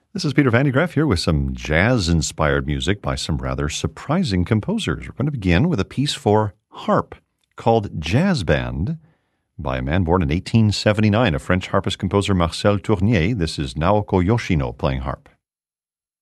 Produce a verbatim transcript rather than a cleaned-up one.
This is Peter Van de Graaff here with some jazz-inspired music by some rather surprising composers. We're going to begin with a piece for harp called Jazz Band by a man born in eighteen seventy-nine, a French harpist composer Marcel Tournier. This is Naoko Yoshino playing harp.